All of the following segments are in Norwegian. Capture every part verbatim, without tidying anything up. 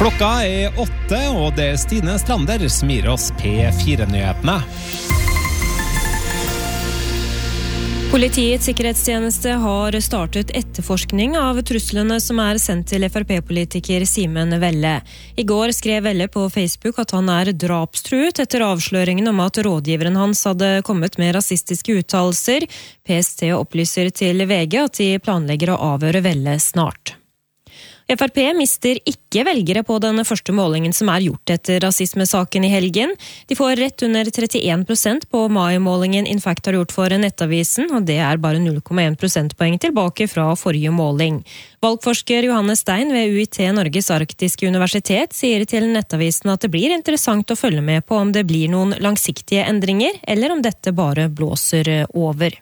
Klokka er åtte, og det er Stine Strander som gir oss P fire-nyhetene. Politiets sikkerhetstjeneste har startet etterforskning av truslene som er sendt til F R P-politiker Simen Velle. I går skrev Velle på Facebook at han er drapstruet etter avsløringen om at rådgiveren hans hadde kommet med rasistiske uttalelser. P S T opplyser til V G at de planlegger å avhøre Velle snart. F R P mister ikke velgere på den første målingen som er gjort etter rasismesaken i helgen. De får rett under trettien prosent på mai-målingen Infact har gjort for Nettavisen, og det er bare null komma en prosentpoeng tilbake fra forrige måling. Valgforsker Johanne Stein ved U I T Norges Arktiske Universitet sier til Nettavisen at det blir interessant å følge med på om det blir noen langsiktige endringer, eller om dette bare blåser over.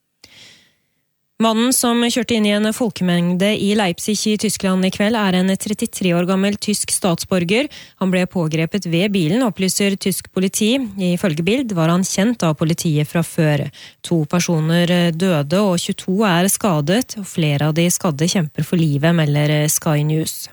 Mannen som kjørte inn i en folkemengde i Leipzig i Tyskland i kveld er en trettitre år gammel tysk statsborger. Han ble pågrepet ved bilen, opplyser tysk politi. Ifølge Bild var han kjent av politiet fra før. To personer døde og tjueto er skadet, og flere av de skadde kjemper for livet, melder Sky News.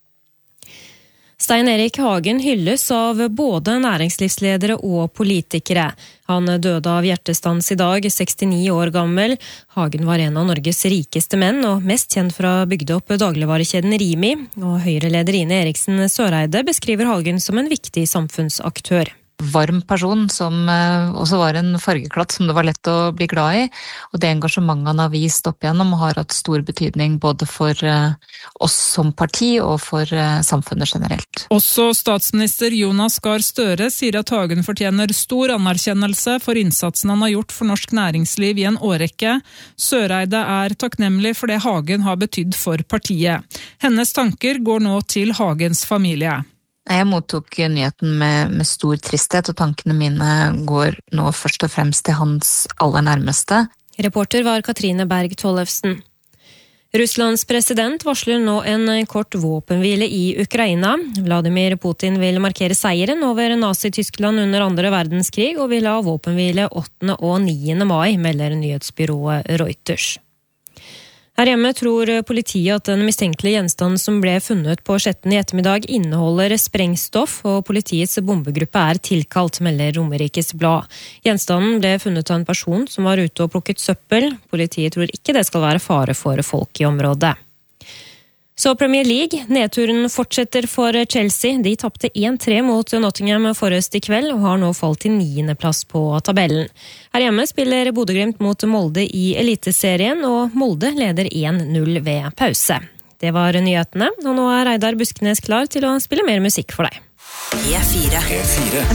Stein Erik Hagen hylles av både næringslivsledere og politikere. Han døde av hjertestans i dag, sekstini år gammel. Hagen var en av Norges rikeste menn, og mest kjent fra å bygge opp dagligvarekjeden Rimi. Og Høyre-leder Ine Eriksen Søreide beskriver Hagen som en viktig samfunnsaktør. Varm person som også var en fargeklatt som det var lett å bli glad i. Og det engasjementet han har vist opp igjennom har hatt stor betydning både for oss som parti og for samfunnet generelt. Også statsminister Jonas Gahr Støre sier at Hagen fortjener stor anerkjennelse for innsatsen han har gjort for norsk næringsliv i en årrekke. Søreide er takknemlig for det Hagen har betydd for partiet. Hennes tanker går nå til Hagens familie. Jeg mottok nyheten med, med stor tristhet, og tankene mine går nå først og fremst til hans aller nærmeste. Reporter var Katrine Berg Tollefsen. Russlands president varsler nå en kort våpenhvile i Ukraina. Vladimir Putin vil markere seieren over Nazi-Tyskland under andre verdenskrig, og vil ha våpenhvile åttende og niende mai, melder nyhetsbyrået Reuters. Her hjemme tror politiet at den mistenkelige gjenstand som ble funnet på Skjetten i ettermiddag inneholder sprengstoff, og politiets bombegruppe er tilkalt, melder Romerikes Blad. Gjenstanden ble funnet av en person som var ute og plukket søppel. Politiet tror ikke det skal være fare for folk i området. Så Premier League, nedturen fortsetter for Chelsea. De tappte en tre mot Nottingham Forest i kveld, og har nå falt til niende plass på tabellen. Her hjemme spiller Bodø/Glimt mot Molde i Eliteserien, og Molde leder en null ved pause. Det var nyhetene, og nå er Reidar Buskenes klar til å spille mer musikk for deg. P fire. P fire.